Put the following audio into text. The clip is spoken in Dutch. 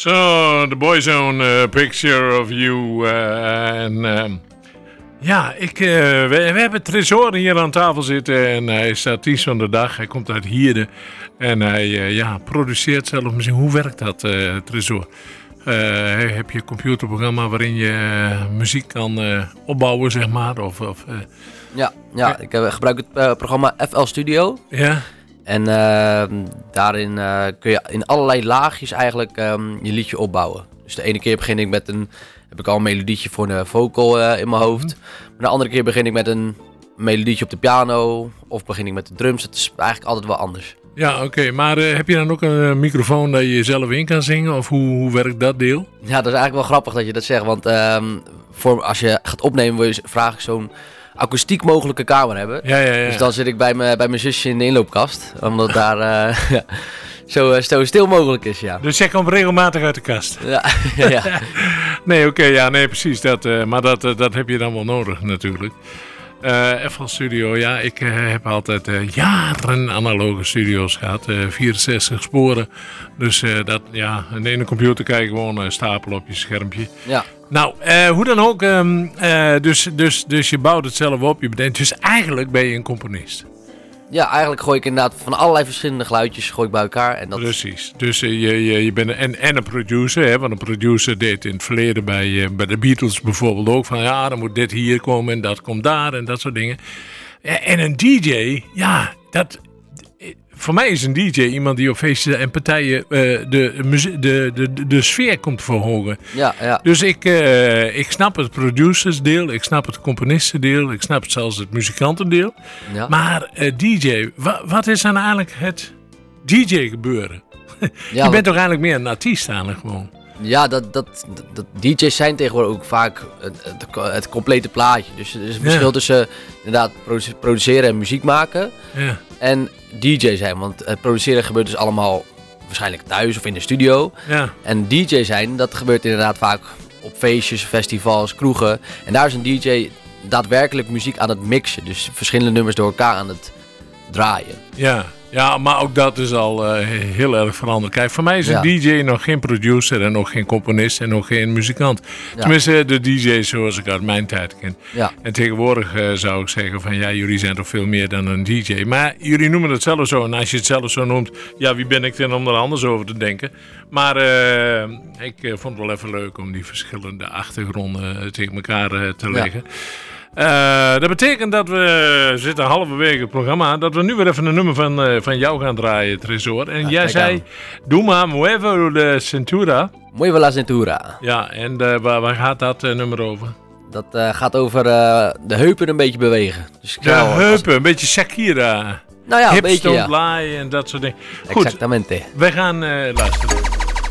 So, the Boyzone Picture of You. We hebben Tresor hier aan tafel zitten en hij is artiest van de dag. Hij komt uit Hierde en hij produceert zelf muziek. Hoe werkt dat, Tresor? Heb je een computerprogramma waarin je muziek kan opbouwen, zeg maar? Ja, ik gebruik het programma FL Studio. Ja. En daarin kun je in allerlei laagjes eigenlijk je liedje opbouwen. Dus de ene keer heb ik al een melodietje voor een vocal in mijn hoofd. Maar de andere keer begin ik met een melodietje op de piano of begin ik met de drums. Het is eigenlijk altijd wel anders. Ja, oké. Maar heb je dan ook een microfoon dat je zelf in kan zingen? Of hoe werkt dat deel? Ja, dat is eigenlijk wel grappig dat je dat zegt. Want als je gaat opnemen, vraag ik zo'n akoestiek mogelijke kamer hebben. Ja. Dus dan zit ik bij mijn zusje in de inloopkast. Omdat daar zo stil mogelijk is, ja. Dus jij komt regelmatig uit de kast? Ja. Nee, oké, precies. Maar dat heb je dan wel nodig natuurlijk. FL Studio, ja, ik heb altijd jaren analoge studio's gehad. 64 sporen. Dus in een computer kan je gewoon stapelen op je schermpje. Ja. Nou, hoe dan ook, dus je bouwt het zelf op, je bedenkt. Dus eigenlijk ben je een componist. Ja, eigenlijk gooi ik inderdaad van allerlei verschillende geluidjes bij elkaar. En dat... Precies. Dus je bent een producer, hè, want een producer deed in het verleden bij de Beatles bijvoorbeeld ook. Van ja, dan moet dit hier komen en dat komt daar en dat soort dingen. En een DJ, voor mij is een DJ iemand die op feesten en partijen de sfeer komt verhogen. Ja. Dus ik snap het producersdeel, ik snap het componistendeel, ik snap zelfs het muzikantendeel. Ja. Maar DJ, wat is dan eigenlijk het DJ gebeuren? Je bent toch eigenlijk meer een artiest eigenlijk gewoon? Ja, dat DJ's zijn tegenwoordig ook vaak het complete plaatje. Dus er is een verschil tussen inderdaad produceren en muziek maken en DJ zijn. Want het produceren gebeurt dus allemaal waarschijnlijk thuis of in de studio. Ja. En DJ zijn, dat gebeurt inderdaad vaak op feestjes, festivals, kroegen. En daar is een DJ daadwerkelijk muziek aan het mixen. Dus verschillende nummers door elkaar aan het draaien. Ja, maar ook dat is al heel erg veranderd. Kijk, voor mij is een DJ nog geen producer en nog geen componist en nog geen muzikant. Ja. Tenminste, de DJ's zoals ik uit mijn tijd ken. Ja. En tegenwoordig zou ik zeggen van jullie zijn toch veel meer dan een DJ. Maar jullie noemen het zelf zo. En als je het zelf zo noemt, wie ben ik dan om er anders over te denken. Maar ik vond het wel even leuk om die verschillende achtergronden tegen elkaar te leggen. Dat betekent dat we zitten halverwege het programma, dat we nu weer even een nummer van jou gaan draaien, Tresor. En jij zei, doe maar Mueve la Cintura. Mueve la Cintura. Ja, en waar gaat dat nummer over? Dat gaat over de heupen een beetje bewegen. Dus heupen, een beetje Shakira. Nou ja, Hips een beetje, don't lie en dat soort dingen. Goed, exactamente. wij gaan luisteren.